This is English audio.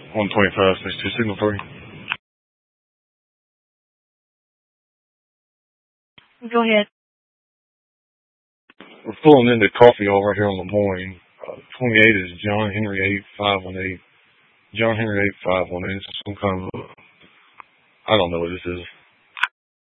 125, 62, signal 3. Go ahead. We're pulling into Coffee Hall right here on LeMoyne. 28 is John Henry 8518. John Henry 8518. It's some kind of, I don't know what this is.